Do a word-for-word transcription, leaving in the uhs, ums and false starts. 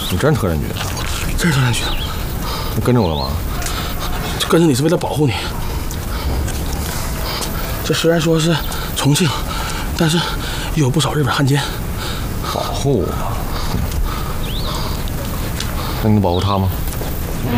你真是特战局的？ 真是特战局的。 你跟着我干嘛？ 就跟着你是为了保护你。这虽然说是重庆，但是也有不少日本汉奸。 保护我？那你能保护他吗？